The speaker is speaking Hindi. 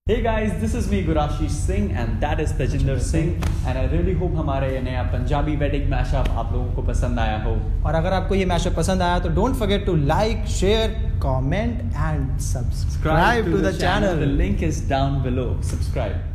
Hey guys, this is me Gurashish Singh and that is Tajinder Singh and I really hope हमारे ये नया पंजाबी वेडिंग मैशअप आप लोगों को पसंद आया हो। और अगर आपको ये मैशअप पसंद आया तो don't forget to like, share, comment and subscribe to the channel. The link is down below. Subscribe.